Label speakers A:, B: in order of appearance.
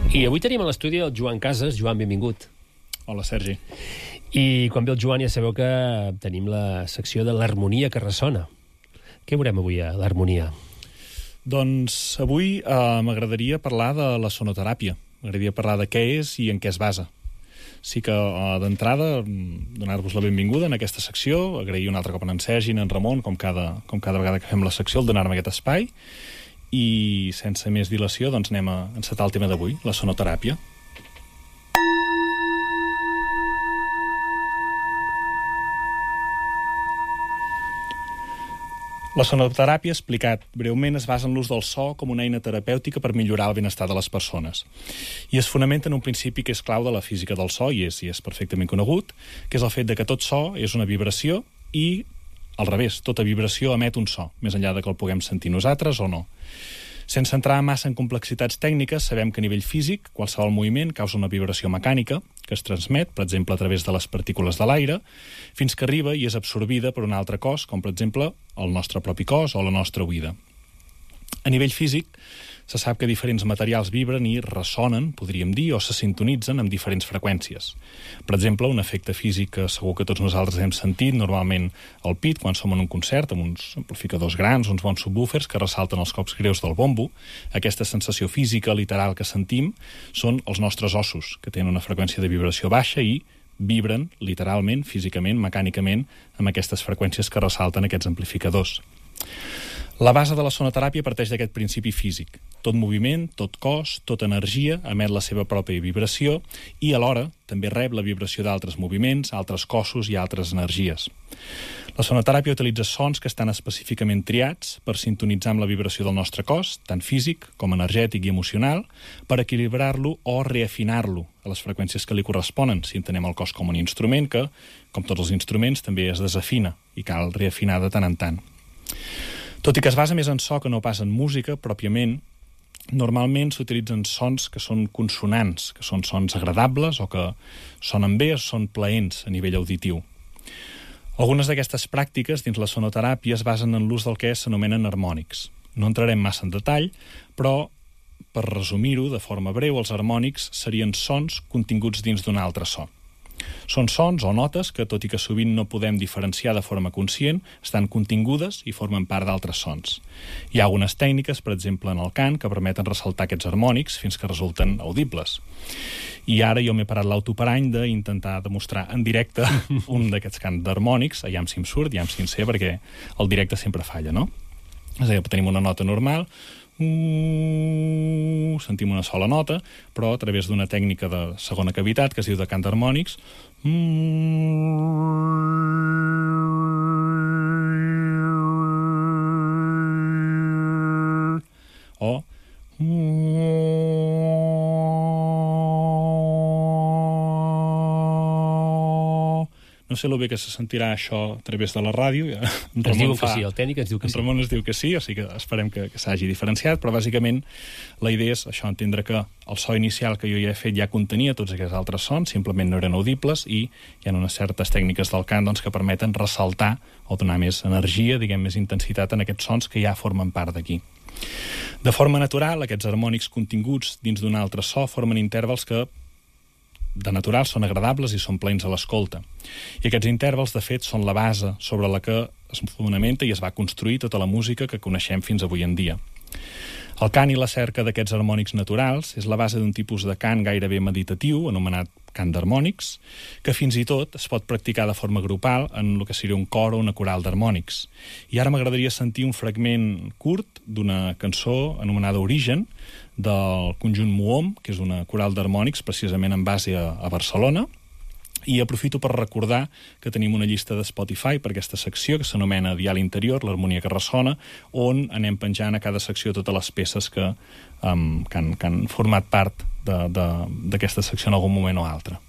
A: I avui tenim a l'estudi el Joan Casas. Joan, benvingut.
B: Hola, Sergi.
A: I quan ve el Joan ja sabeu que tenim la secció de l'harmonia que ressona. Què veurem avui a l'harmonia?
B: Doncs avui m'agradaria parlar de la sonoteràpia. M'agradaria parlar de què és i en què es basa. Sí que d'entrada donar-vos la benvinguda en aquesta secció, agrair un altre cop en Sergi i en Ramon, com cada vegada que fem la secció, el donar-me aquest espai, i sense més dilació doncs anem a encetar el tema d'avui, la sonoteràpia. La sonoteràpia, explicat breument, es basa en l'ús del so com una eina terapèutica per millorar el benestar de les persones. I es fonamenta en un principi que és clau de la física del so, i és perfectament conegut, que és el fet de que tot so és una vibració i, al revés, tota vibració emet un so, més enllà de que el puguem sentir nosaltres o no. Sense entrar massa en complexitats tècniques, sabem que a nivell físic, qualsevol moviment causa una vibració mecànica que es transmet, per exemple, a través de les partícules de l'aire, fins que arriba i és absorbida per un altre cos, com per exemple el nostre propi cos o la nostra oïda. A nivell físic, se sap que diferents materials vibren i ressonen, podríem dir, o se sintonitzen amb diferents freqüències. Per exemple, un efecte físic que segur que tots nosaltres hem sentit, normalment al pit, quan som en un concert, amb uns amplificadors grans, uns bons subwoofers que ressalten els cops greus del bombo. Aquesta sensació física, literal, que sentim són els nostres ossos, que tenen una freqüència de vibració baixa i vibren, literalment, físicament, mecànicament, amb aquestes freqüències que ressalten aquests amplificadors. La base de la sonoteràpia parteix d'aquest principi físic. Tot moviment, tot cos, tota energia emet la seva pròpia vibració i alhora també rep la vibració d'altres moviments, altres cossos i altres energies. La sonoteràpia utilitza sons que estan específicament triats per sintonitzar amb la vibració del nostre cos, tant físic com energètic i emocional, per equilibrar-lo o reafinar-lo a les freqüències que li corresponen, si entenem el cos com un instrument que, com tots els instruments, també es desafina i cal reafinar de tant en tant. Tot i que es basa més en so que no pas en música, pròpiament, normalment s'utilitzen sons que són consonants, que són sons agradables o que sonen bé o són plaents a nivell auditiu. Algunes d'aquestes pràctiques dins la sonoteràpia es basen en l'ús del que s'anomenen harmònics. No entrarem massa en detall, però, per resumir-ho de forma breu, els harmònics serien sons continguts dins d'un altre so. Són sons o notes que, tot i que sovint no podem diferenciar de forma conscient, estan contingudes i formen part d'altres sons. Hi ha algunes tècniques, per exemple en el cant, que permeten ressaltar aquests harmònics fins que resulten audibles. I ara jo m'he parat l'autoparany d'intentar demostrar en directe un d'aquests cants d'harmònics, aviam si em surt, aviam si en sé, perquè el directe sempre falla, no? És a dir, tenim una nota normal, sentim una sola nota, però a través d'una tècnica de segona cavitat que es diu de cant d'harmònics, o no sé el bé que se sentirà això a través de la ràdio.
A: Ens diu que sí, el tècnic ens diu que sí.
B: En Ramon ens diu que sí, o sigui que esperem que s'hagi diferenciat, però bàsicament la idea és això, entendre que el so inicial que jo ja he fet ja contenia tots aquests altres sons, simplement no eren audibles, i hi ha unes certes tècniques del cant que permeten ressaltar o donar més energia, diguem, més intensitat en aquests sons que ja formen part d'aquí. De forma natural, aquests harmònics continguts dins d'un altre so formen intervals que de natural són agradables i són plaents a l'escolta. I aquests intervals, de fet, són la base sobre la que es fonamenta i es va construir tota la música que coneixem fins avui en dia. El cant i la cerca d'aquests harmònics naturals és la base d'un tipus de cant gairebé meditatiu, anomenat cant d'harmònics, que fins i tot es pot practicar de forma grupal en el que seria un cor o una coral d'harmònics. I ara m'agradaria sentir un fragment curt d'una cançó anomenada Origen, del conjunt Muom, que és una coral d'harmònics precisament en base a Barcelona, i aprofito per recordar que tenim una llista de Spotify per aquesta secció que s'anomena Dial Interior, l'harmonia que ressona, on anem penjant a cada secció totes les peces que han format part d'aquesta secció en algun moment o altre.